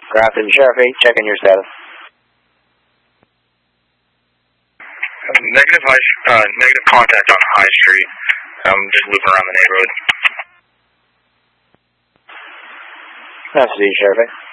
Grafton Sheriff 8, checking your status. Negative contact on High Street. I'm just looping around the neighborhood. That's the Sheriff 8.